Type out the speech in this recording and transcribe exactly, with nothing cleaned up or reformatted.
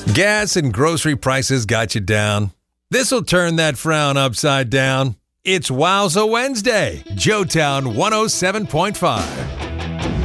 Gas and grocery prices got you down. This'll turn that frown upside down. It's Wowza Wednesday, Joetown one oh seven point five.